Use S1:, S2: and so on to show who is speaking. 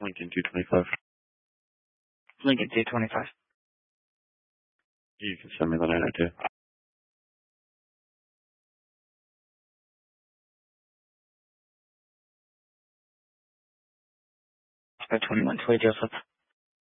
S1: Lincoln 225.
S2: Lincoln 225.
S1: You can send me the 902.
S2: 21 Joseph.